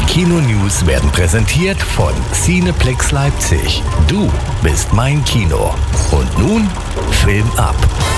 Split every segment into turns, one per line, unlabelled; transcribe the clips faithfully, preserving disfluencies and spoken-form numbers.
Kino-News werden präsentiert von Cineplex Leipzig. Du bist mein Kino. Und nun Film ab.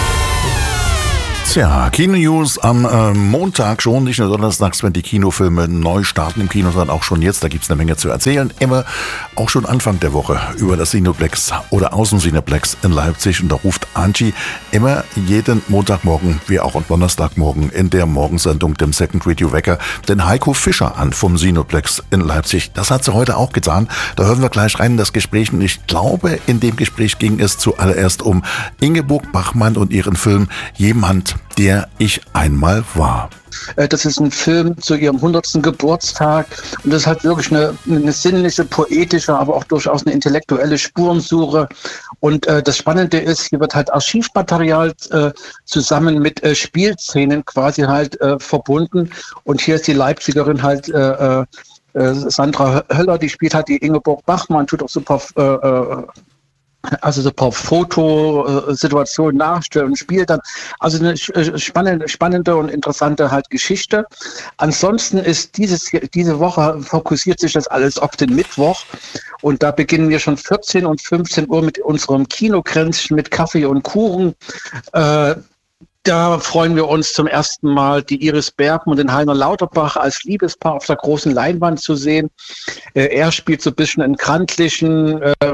Tja, Kino-News am äh, Montag schon, nicht nur donnerstags, wenn die Kinofilme neu starten im Kino, sondern auch schon jetzt, da gibt's eine Menge zu erzählen. Immer auch schon Anfang der Woche über das Cineplex oder aus dem Cineplex in Leipzig. Und da ruft Angie immer jeden Montagmorgen, wie auch am Donnerstagmorgen in der Morgensendung, dem Second Review Wecker, den Heiko Fischer an vom Cineplex in Leipzig. Das hat sie heute auch getan. Da hören wir gleich rein in das Gespräch. Und ich glaube, in dem Gespräch ging es zuallererst um Ingeborg Bachmann und ihren Film Jemand, der ich einmal war.
Das ist ein Film zu ihrem hundertsten Geburtstag und das ist halt wirklich eine, eine sinnliche, poetische, aber auch durchaus eine intellektuelle Spurensuche. Und äh, das Spannende ist, hier wird halt Archivmaterial äh, zusammen mit äh, Spielszenen quasi halt äh, verbunden. Und hier ist die Leipzigerin halt äh, äh, Sandra Höller, die spielt halt die Ingeborg Bachmann, tut auch super äh, äh, also so ein paar Fotosituationen nachstellen und spielt dann. Also eine spannende, spannende und interessante halt Geschichte. Ansonsten ist dieses, diese Woche fokussiert sich das alles auf den Mittwoch. Und da beginnen wir schon vierzehn und fünfzehn Uhr mit unserem Kinokränzchen mit Kaffee und Kuchen. Äh, Da freuen wir uns zum ersten Mal, die Iris Bergmann und den Heiner Lauterbach als Liebespaar auf der großen Leinwand zu sehen. Äh, er spielt so ein bisschen einen krantlichen äh,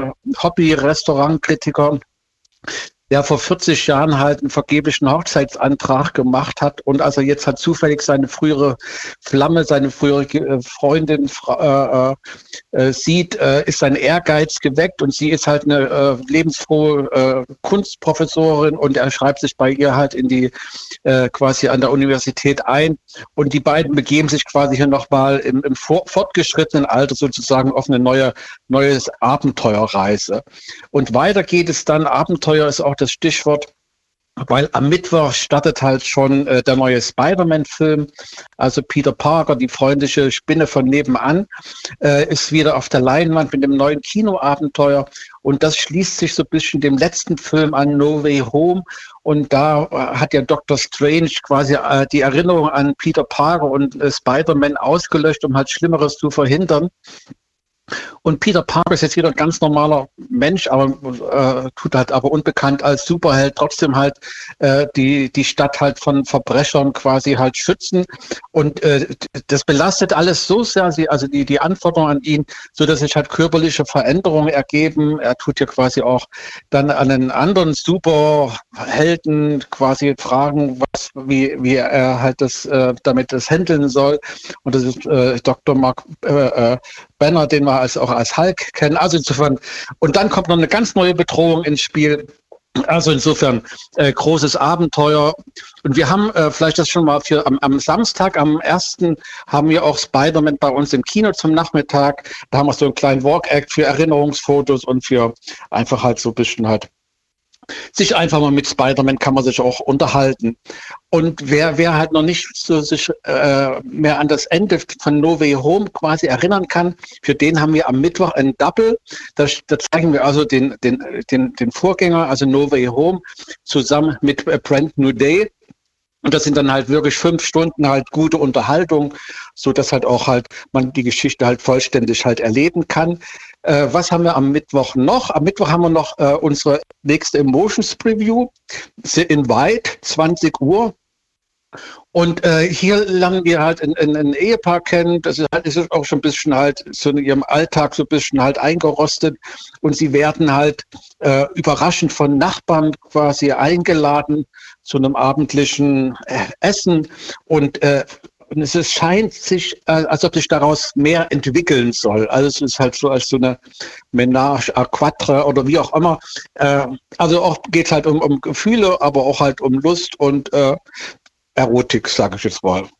Hobby-Restaurantkritiker, der vor vierzig Jahren halt einen vergeblichen Hochzeitsantrag gemacht hat und also jetzt hat zufällig seine frühere Flamme, seine frühere äh, Freundin äh, äh, sieht, äh, ist sein Ehrgeiz geweckt und sie ist halt eine äh, lebensfrohe äh, Kunstprofessorin und er schreibt sich bei ihr halt in die äh, quasi an der Universität ein und die beiden begeben sich quasi hier nochmal im, im vor, fortgeschrittenen Alter sozusagen auf eine neue neues Abenteuerreise. Und weiter geht es dann, Abenteuer ist auch das Stichwort, weil am Mittwoch startet halt schon äh, der neue Spider-Man-Film. Also Peter Parker, die freundliche Spinne von nebenan, äh, ist wieder auf der Leinwand mit dem neuen Kinoabenteuer. Und das schließt sich so ein bisschen dem letzten Film an, No Way Home. Und da äh, hat ja Doctor Strange quasi äh, die Erinnerung an Peter Parker und äh, Spider-Man ausgelöscht, um halt Schlimmeres zu verhindern. Und Peter Parker ist jetzt wieder ein ganz normaler Mensch, aber äh, tut halt aber unbekannt als Superheld trotzdem halt äh, die die Stadt halt von Verbrechern quasi halt schützen. Und äh, das belastet alles so sehr, sie, also die die Anforderungen an ihn, so dass sich halt körperliche Veränderungen ergeben. Er tut ja quasi auch dann an einen anderen Superhelden quasi fragen, was wie wie er halt das äh, damit das handeln soll. Und das ist äh, Doktor Mark äh, äh, Banner, den wir als, auch als Hulk kennen. Also insofern, und dann kommt noch eine ganz neue Bedrohung ins Spiel. Also insofern äh, großes Abenteuer. Und wir haben äh, vielleicht das schon mal für am, am Samstag, am ersten haben wir auch Spider-Man bei uns im Kino zum Nachmittag. Da haben wir so einen kleinen Walk-Act für Erinnerungsfotos und für einfach halt so ein bisschen halt sich einfach mal mit Spider-Man kann man sich auch unterhalten. Und wer, wer halt noch nicht so sich äh, mehr an das Ende von No Way Home quasi erinnern kann, für den haben wir am Mittwoch ein Double. Da, da zeigen wir also den, den, den, den Vorgänger, also No Way Home, zusammen mit A Brand New Day. Und das sind dann halt wirklich fünf Stunden halt gute Unterhaltung, so dass halt auch halt man die Geschichte halt vollständig halt erleben kann. Äh, was haben wir am Mittwoch noch? Am Mittwoch haben wir noch äh, unsere nächste Emotions Preview, The Invite, zwanzig Uhr. Und äh, hier lernen wir halt ein, ein, ein Ehepaar kennen, das ist, halt, ist auch schon ein bisschen halt so in ihrem Alltag so ein bisschen halt eingerostet und sie werden halt äh, überraschend von Nachbarn quasi eingeladen zu einem abendlichen äh, Essen und äh, Und es ist, scheint sich, äh, als ob sich daraus mehr entwickeln soll. Also es ist halt so als so eine Ménage à quatre oder wie auch immer. Äh, also auch geht halt um, um Gefühle, aber auch halt um Lust und äh, Erotik, sage ich jetzt mal.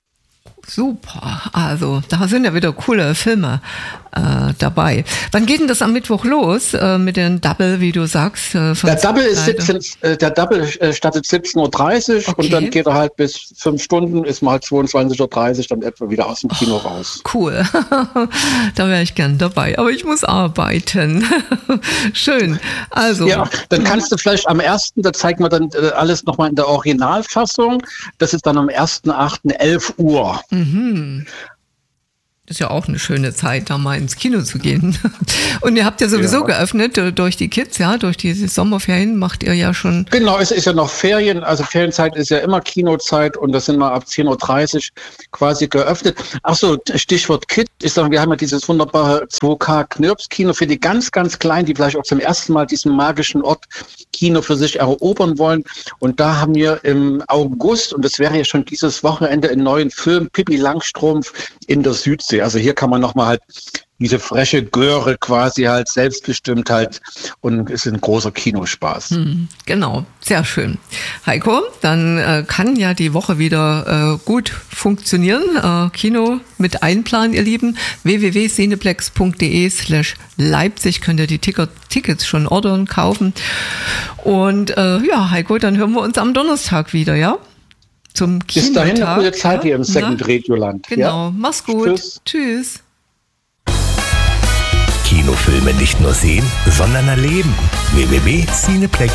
Super, also da sind ja wieder coole Filme äh, dabei. Wann geht denn das am Mittwoch los äh, mit den Double, wie du sagst? Äh,
der Double ist siebzehn, äh, der Double äh, startet siebzehn Uhr dreißig okay. Und dann geht er halt bis fünf Stunden, ist mal zweiundzwanzig Uhr dreißig dann etwa wieder aus dem Kino oh, raus.
Cool, da wäre ich gern dabei, aber ich muss arbeiten. Schön, also.
Ja, dann kannst du vielleicht am ersten, da zeigen wir dann äh, alles nochmal in der Originalfassung, das ist dann am ersten achten elf Uhr.
Mhm. Das ist ja auch eine schöne Zeit, da mal ins Kino zu gehen. Und ihr habt ja sowieso ja. geöffnet durch die Kids, ja, durch diese Sommerferien macht ihr ja schon.
Genau, es ist ja noch Ferien, also Ferienzeit ist ja immer Kinozeit und das sind wir ab zehn Uhr dreißig quasi geöffnet. Ach so, Stichwort Kids, ich sage, wir haben ja dieses wunderbare zwei K Knirps-Kino für die ganz, ganz Kleinen, die vielleicht auch zum ersten Mal diesen magischen Ort Kino für sich erobern wollen. Und da haben wir im August, und das wäre ja schon dieses Wochenende, einen neuen Film, Pippi Langstrumpf in der Südsee. Also hier kann man nochmal halt diese freche Göre quasi halt selbstbestimmt halt und ist ein großer Kinospaß.
Hm, genau, sehr schön. Heiko, dann äh, kann ja die Woche wieder äh, gut funktionieren. Äh, Kino mit einplanen, ihr Lieben. w w w punkt cineplex punkt d e slash Leipzig könnt ihr die Ticket, Tickets schon ordern, kaufen. Und äh, ja, Heiko, dann hören wir uns am Donnerstag wieder, ja? Zum Kinotag.
Bis dahin eine gute Zeit hier im Second Radioland.
Genau,
ja?
Mach's gut.
Tschüss.
Tschüss.
Kinofilme nicht nur sehen, sondern erleben. w w w punkt cineplex